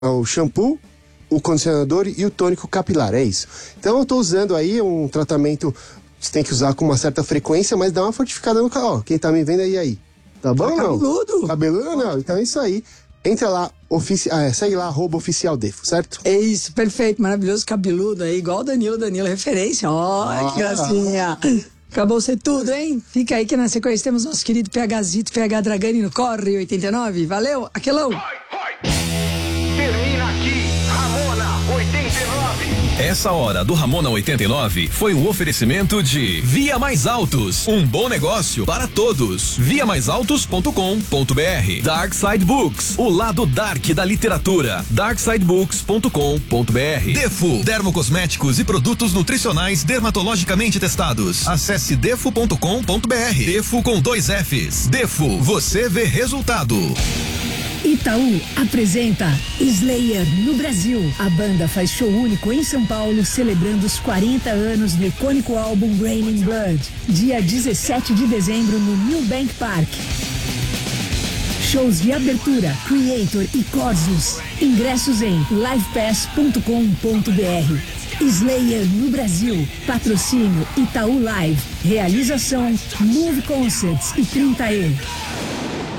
o shampoo, o condicionador e o tônico capilar, é isso. Então eu tô usando aí um tratamento, você tem que usar com uma certa frequência, mas dá uma fortificada no cabelo. Ó, quem tá me vendo aí. Tá bom ou não? Cabeludo. Cabeludo ou não? Então é isso aí. Entra lá, segue lá, @oficialdefo, certo? É isso, perfeito, maravilhoso, cabeludo aí, igual o Danilo, referência. Ó, que gracinha. Acabou ser tudo, hein? Fica aí que na sequência temos nosso querido PHzito, PH Dragani no Corre 89. Valeu, aquelão! Termina aqui, Ramona 89. Essa hora do Ramona 89 foi um oferecimento de Via Mais Altos, um bom negócio para todos. viamaisautos.com.br. Dark Side Books, o lado dark da literatura. darksidebooks.com.br. Defo, dermocosméticos e produtos nutricionais dermatologicamente testados. Acesse defo.com.br. Defo com 2 Fs. Defo, você vê resultado. Itaú apresenta Slayer no Brasil. A banda faz show único em São Paulo, celebrando os 40 anos do icônico álbum Raining Blood, dia 17 de dezembro no New Bank Park. Shows de abertura, Creator e Corsus. Ingressos em livepass.com.br. Slayer no Brasil. Patrocínio Itaú Live. Realização Move Concerts e 30E.